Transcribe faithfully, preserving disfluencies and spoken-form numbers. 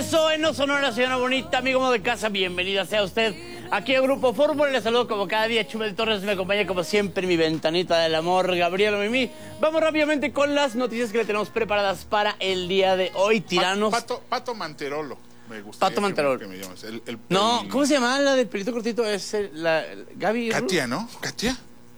regreso en No Sonora, señora bonita, amigo de casa, bienvenida sea usted aquí a Grupo Fórmula. Le saludo como cada día, Chumel Torres me acompaña como siempre en mi ventanita del amor, Gabriela Mimi. Vamos rápidamente con las noticias que le tenemos preparadas para el día de hoy, tiranos. Pato, Pato Manterolo. Me gusta. Pato Manterolo. Que me llames. El, el, no, el... ¿cómo se llama la del pelito cortito? Es el, la el, Gaby. Katia, ¿no? ¿Katia?